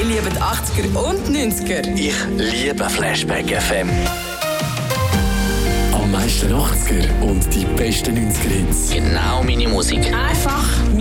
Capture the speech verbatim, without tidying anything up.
Ich liebe die achtziger und neunziger. Ich liebe Flashback F M. Am meisten achtziger und die besten neunziger Hits. Genau meine Musik. Einfach